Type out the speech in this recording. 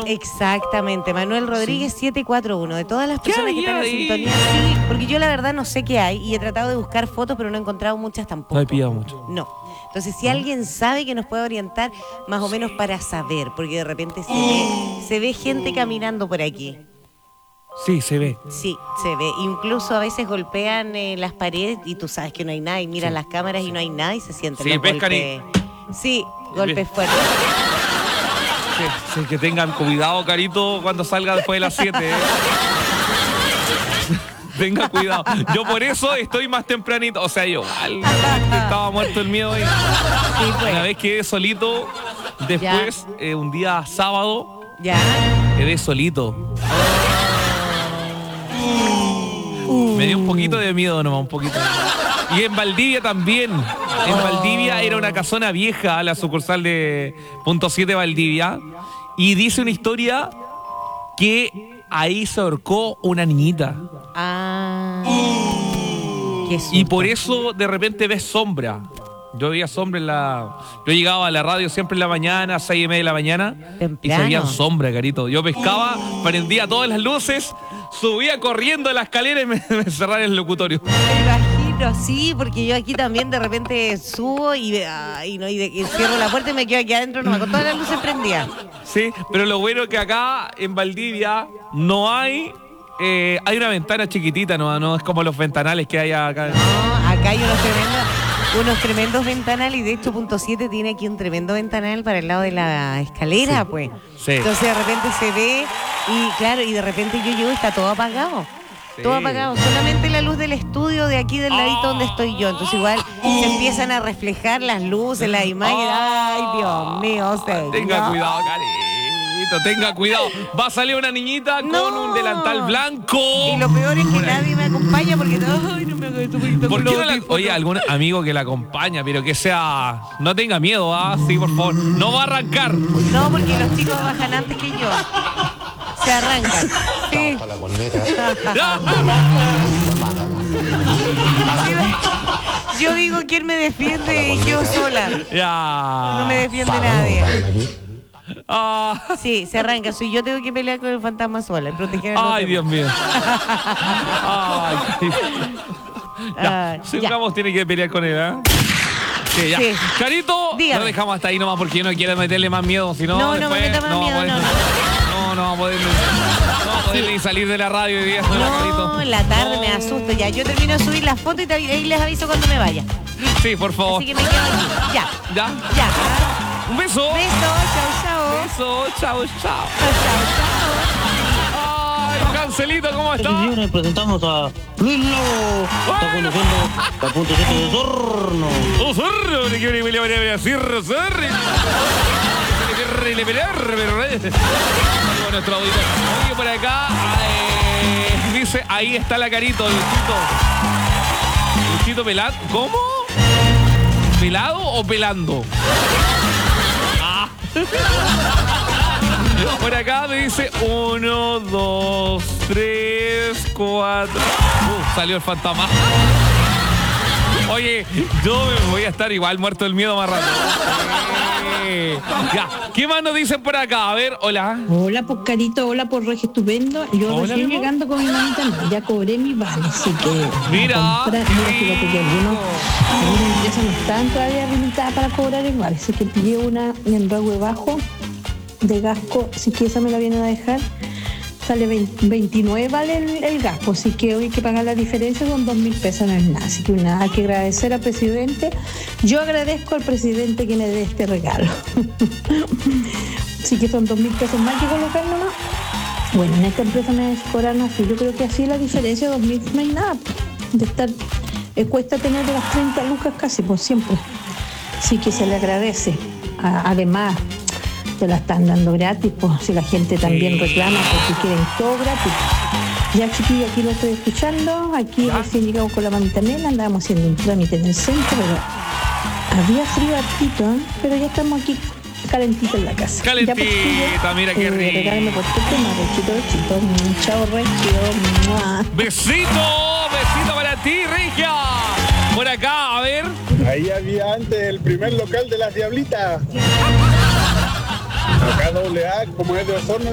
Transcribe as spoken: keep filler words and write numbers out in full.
Exactamente, Manuel Rodríguez sí. siete cuatro uno. De todas las personas que están en ahí? sintonía, sí, porque yo la verdad no sé qué hay y he tratado de buscar fotos, pero no he encontrado muchas tampoco. No he pillado mucho. No. Entonces, si ¿no? alguien sabe que nos puede orientar, más o menos para saber, porque de repente se ve, se ve gente caminando por aquí. Sí, se ve. Sí, se ve. Incluso a veces golpean eh, las paredes y tú sabes que no hay nada y miran sí. las cámaras y no hay nada y se sienten sí, los golpes. Cari. Sí, golpes fuertes. Sí, sí, que tengan cuidado, Carito, cuando salga después de las siete. ¿eh? Tenga cuidado. Yo por eso estoy más tempranito. O sea, yo estaba muerto el miedo. Y sí, pues. Una vez quedé solito, después, eh, un día sábado, ya quedé solito. Uh. Me dio un poquito de miedo nomás, un poquito. Y en Valdivia también. En Valdivia era una casona vieja, la sucursal de Punto siete Valdivia. Y dice una historia que ahí se ahorcó una niñita. Ah. Qué susto. Y por eso de repente ves sombra. Yo veía sombra en la... Yo llegaba a la radio siempre en la mañana, a seis y media de la mañana. Temprano. Y se veían sombra, Carito. Yo pescaba, prendía todas las luces, subía corriendo a la escalera y me, me encerraba en el locutorio. Me imagino, sí, porque yo aquí también de repente subo y, y, no, y, de, y cierro la puerta y me quedo aquí adentro nomás, con todas las luces prendidas. Sí, pero lo bueno es que acá en Valdivia no hay... Eh, hay una ventana chiquitita, no, no es como los ventanales que hay acá. No, acá hay unos tremendos, unos tremendos ventanales y de hecho Punto siete tiene aquí un tremendo ventanal para el lado de la escalera, sí. pues. Sí. Entonces de repente se ve y claro, y de repente yo llego y está todo apagado. Sí. Todo apagado, solamente la luz del estudio de aquí del ladito oh. donde estoy yo. Entonces igual oh. se empiezan a reflejar las luces, las imágenes. Oh. Ay, Dios mío, señor. Tenga cuidado, Cari. Tenga cuidado, va a salir una niñita no. con un delantal blanco. Y lo peor es que nadie me acompaña porque ay, no me hago esto. ¿Por qué no la, oye, algún amigo que la acompaña, pero que sea, no tenga miedo, ¿ah? Sí, por favor, no va a arrancar. No, porque los chicos bajan antes que yo. Se arrancan. Sí. Yo digo, ¿quién me defiende? Yo sola. Ya. No me defiende nadie. Ah. Sí, se arranca. Si yo tengo que pelear con el fantasma sola, proteger a Ay, Dios mío. Ay, ya. Uh, Sigamos, tiene que pelear con él, ¿eh? Sí, ya. Sí. Carito, dígame. Lo dejamos hasta ahí nomás porque yo no quiero meterle más miedo. Si no, no, después, no me meta más no miedo, poder, no, no. No, no vamos a poder, no vamos a poder sí. ni salir de la radio hoy día. No, Carito. en la tarde no. me asusto ya. Yo termino de subir las fotos y, te, y les aviso cuando me vaya. Sí, por favor. Así que me quedo aquí. Ya. ¿Ya? Ya. Un beso. Beso, chao, chao. Beso, chao, chao. Chao, chao. Ay, Cancelito, ¿cómo está? Nos presentamos a Luis Lobo. Está conociendo a Punto siete de Osorno. Osorno, le quiero ir a decir, Osorno. Nuestro auditor. Oye, por acá, eh, dice, ahí está la Carito, Luchito. Luchito pelado. ¿Cómo? ¿Pelado o pelando? Ah. Por acá me dice uno, dos, tres, cuatro. Uh, salió el fantasma. Oye, yo me voy a estar igual muerto del miedo más rato. Eh, ya, ¿qué más nos dicen por acá? A ver, hola. Hola, pues Carito, hola por Regio Estupendo. Yo hola, recién llegando con mi mamita, ya cobré mi vale, así que... Mira, comprar, mira fíjate que algunos, algunas empresas no están todavía habilitadas para cobrar el vale, así que pillé una en Ragüe Bajo de Gasco, así que esa me la vienen a dejar. Sale veintinueve vale el, el gaspo, así que hoy hay que pagar la diferencia, son dos mil pesos, no es nada. Así que nada, hay que agradecer al presidente. Yo agradezco al presidente que me dé este regalo. Así que son dos mil pesos más que colocar nomás. Bueno, en esta empresa me cobran así, yo creo que así la diferencia, dos mil no hay nada. De estar, eh, cuesta tener de las treinta lucas casi, por siempre. Así que se le agradece. A, además... se la están dando gratis, pues si la gente también sí. reclama porque quieren todo gratis. Ya chiquillo, aquí lo estoy escuchando, aquí ¿ya? Recién llegamos con la mamita nena, andábamos haciendo un trámite en el centro, pero había frío hartito, ¿eh? Pero ya estamos aquí calentito en la casa. Calentita, ya, mira qué rico. Eh, regálame por tu tema, Rechito, Rechito. Chao, Regio. Besito, besito para ti, Regia. Por acá, a ver. Ahí había antes el primer local de las Diablitas. Acá doble A, como es de Osorno.